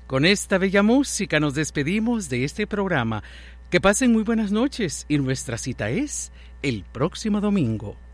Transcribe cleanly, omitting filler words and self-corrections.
Con esta bella música nos despedimos de este programa. Que pasen muy buenas noches y nuestra cita es el próximo domingo.